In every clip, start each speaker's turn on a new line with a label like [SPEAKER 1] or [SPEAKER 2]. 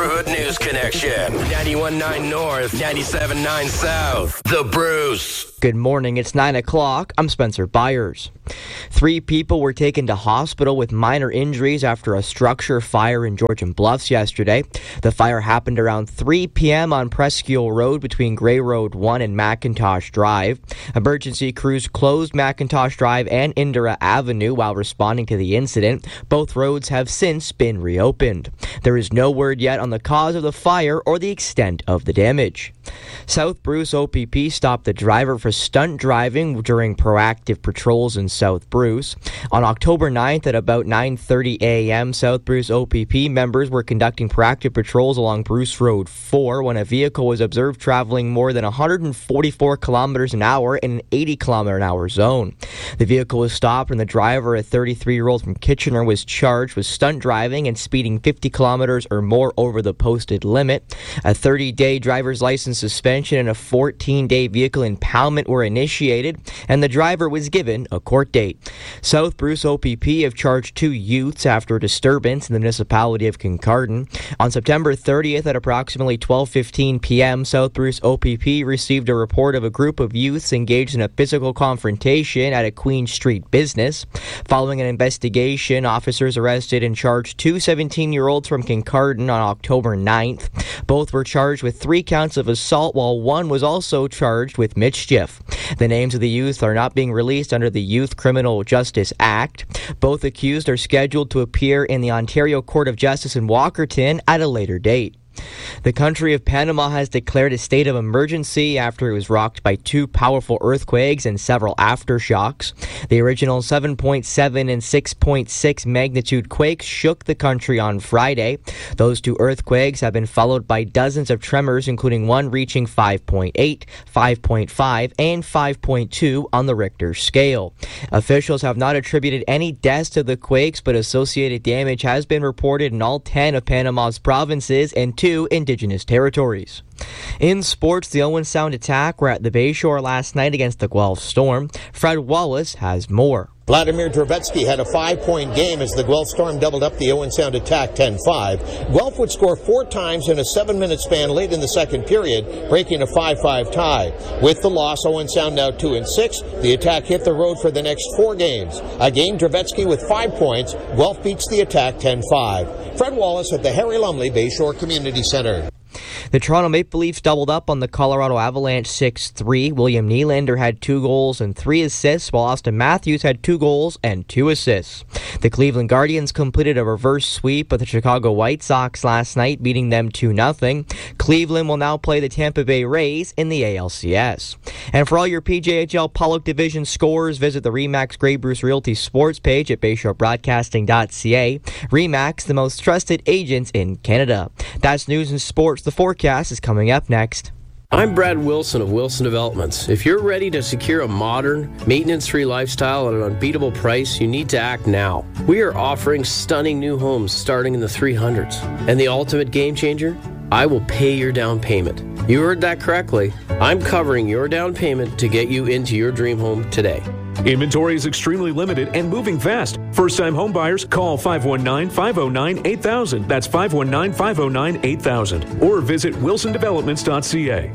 [SPEAKER 1] Neighborhood News Connection. 91.9 North, 97.9 South. The Bruce.
[SPEAKER 2] Good morning. It's 9 o'clock. I'm Spencer Byers. 3 people were taken to hospital with minor injuries after a structure fire in Georgian Bluffs yesterday. The fire happened around 3 p.m. on Presqu'île Road between Gray Road 1 and McIntosh Drive. Emergency crews closed McIntosh Drive and Indira Avenue while responding to the incident. Both roads have since been reopened. There is no word yet on the cause of the fire or the extent of the damage. South Bruce OPP stopped the driver for stunt driving during proactive patrols in South Bruce. On October 9th at about 9:30 a.m., South Bruce OPP members were conducting proactive patrols along Bruce Road 4 when a vehicle was observed traveling more than 144 kilometers an hour in an 80 kilometer an hour zone. The vehicle was stopped and the driver, a 33-year-old from Kitchener, was charged with stunt driving and speeding 50 kilometers or more over the posted limit. A 30-day driver's license suspension and a 14-day vehicle impoundment were initiated, and the driver was given a court date. South Bruce OPP have charged 2 youths after a disturbance in the municipality of Kincardine. On September 30th at approximately 12:15 p.m., South Bruce OPP received a report of a group of youths engaged in a physical confrontation at a Queen Street business. Following an investigation, officers arrested and charged 2 17-year-olds from Kincardine on October 9th. Both were charged with 3 counts of assault, while one was also charged with mischief. The names of the youth are not being released under the Youth Criminal Justice Act. Both accused are scheduled to appear in the Ontario Court of Justice in Walkerton at a later date. The country of Panama has declared a state of emergency after it was rocked by 2 powerful earthquakes and several aftershocks. The original 7.7 and 6.6 magnitude quakes shook the country on Friday. Those 2 earthquakes have been followed by dozens of tremors, including one reaching 5.8, 5.5, and 5.2 on the Richter scale. Officials have not attributed any deaths to the quakes, but associated damage has been reported in all 10 of Panama's provinces and 2 indigenous territories. In sports, the Owen Sound Attack were at the Bayshore last night against the Guelph Storm. Fred Wallace has more.
[SPEAKER 3] Vladimir Drevetsky had a 5-point game as the Guelph Storm doubled up the Owen Sound Attack 10-5. Guelph would score 4 times in a 7-minute span late in the second period, breaking a 5-5 tie. With the loss, Owen Sound now 2-6. The Attack hit the road for the next 4 games. Again, Drevetsky with 5 points. Guelph beats the Attack 10-5. Fred Wallace at the Harry Lumley Bayshore Community Center.
[SPEAKER 2] The Toronto Maple Leafs doubled up on the Colorado Avalanche 6-3. William Nylander had 2 goals and 3 assists, while Austin Matthews had 2 goals and 2 assists. The Cleveland Guardians completed a reverse sweep of the Chicago White Sox last night, beating them 2-0. Cleveland will now play the Tampa Bay Rays in the ALCS. And for all your PJHL Pollock Division scores, visit the RE/MAX Grey Bruce Realty sports page at BayshoreBroadcasting.ca. RE/MAX, the most trusted agents in Canada. That's news and sports. The forecast is coming up next.
[SPEAKER 4] I'm Brad Wilson of Wilson Developments. If you're ready to secure a modern, maintenance-free lifestyle at an unbeatable price, you need to act now. We are offering stunning new homes starting in the 300s. And the ultimate game changer? I will pay your down payment. You heard that correctly. I'm covering your down payment to get you into your dream home today.
[SPEAKER 5] Inventory is extremely limited and moving fast. First-time home buyers, call 519-509-8000. That's 519-509-8000. Or visit wilsondevelopments.ca.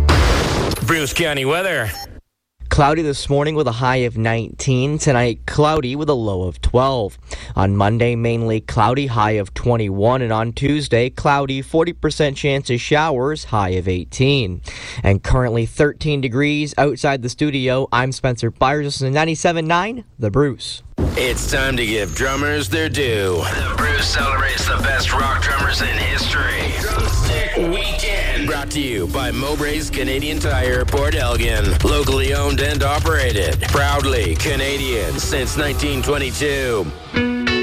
[SPEAKER 1] Bruce County weather.
[SPEAKER 2] Cloudy this morning with a high of 19. Tonight, cloudy with a low of 12. On Monday, mainly cloudy, high of 21. And on Tuesday, cloudy, 40% chance of showers, high of 18. And currently 13 degrees outside the studio. I'm Spencer Byers. This is 97.9, The Bruce.
[SPEAKER 1] It's time to give drummers their due. The Bruce celebrates the best rock drummers in history. Drumstick Weekend. Brought to you by Mowbray's Canadian Tire, Port Elgin. Locally owned and operated. Proudly Canadian since 1922.